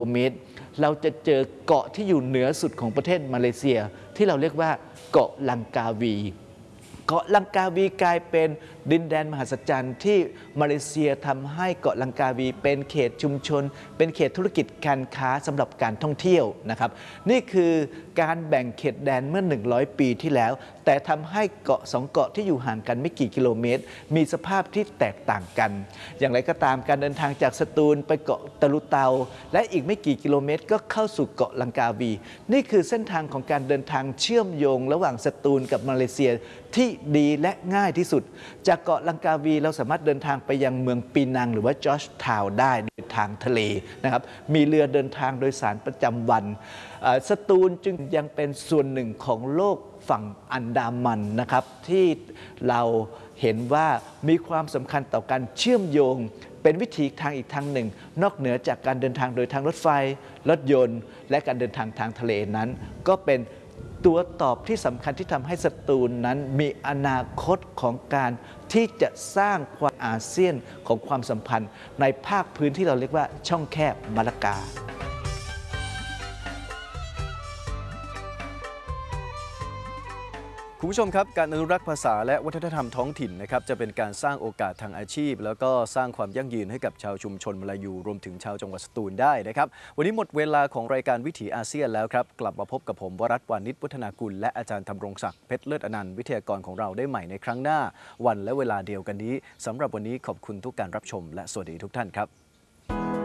เมตรเราจะเจอเกาะที่อยู่เหนือสุดของประเทศมาเลเซียที่เราเรียกว่าเกาะลังกาวีเกาะลังกาวีกลายเป็นดินแดนมหัศจรรย์ที่มาเลเซียทำให้เกาะลังกาวีเป็นเขตชุมชนเป็นเขตธุรกิจการค้าสำหรับการท่องเที่ยวนะครับนี่คือการแบ่งเขตแดนเมื่อ100 ปีที่แล้วแต่ทำให้เกาะ2 เกาะที่อยู่ห่างกันไม่กี่กิโลเมตรมีสภาพที่แตกต่างกันอย่างไรก็ตามการเดินทางจากสตูลไปเกาะตะลุเตาและอีกไม่กี่กิโลเมตรก็เข้าสู่เกาะลังกาวีนี่คือเส้นทางของการเดินทางเชื่อมโยงระหว่างสตูลกับมาเลเซียที่ดีและง่ายที่สุดจากเกาะลังกาวีเราสามารถเดินทางไปยังเมืองปีนังหรือว่าจอร์จทาวน์ได้โดยทางทะเลนะครับมีเรือเดินทางโดยสารประจำวันสตูลจึงยังเป็นส่วนหนึ่งของโลกฝั่งอันดามันนะครับที่เราเห็นว่ามีความสำคัญต่อการเชื่อมโยงเป็นวิถีทางอีกทางหนึ่งนอกเหนือจากการเดินทางโดยทางรถไฟรถยนต์และการเดินทางทางทะเลนั้นก็เป็นตัวตอบที่สำคัญที่ทำให้สตูลนั้นมีอนาคตของการที่จะสร้างความอาเซียนของความสัมพันธ์ในภาคพื้นที่เราเรียกว่าช่องแคบมะละกาคุณผู้ชมครับการอนุรักษ์ภาษาและวัฒนธรรมท้องถิ่นนะครับจะเป็นการสร้างโอกาสทางอาชีพแล้วก็สร้างความยั่งยืนให้กับชาวชุมชนมลายูรวมถึงชาวจังหวัดสตูลได้นะครับวันนี้หมดเวลาของรายการวิถีอาเซียนแล้วครับกลับมาพบกับผมวรัตน์ วานิช วัฒนากุลและอาจารย์ธำรงศักดิ์เพชรเลิศอนันต์วิทยากรของเราได้ใหม่ในครั้งหน้าวันและเวลาเดียวกันนี้สำหรับวันนี้ขอบคุณทุกการรับชมและสวัสดีทุกท่านครับ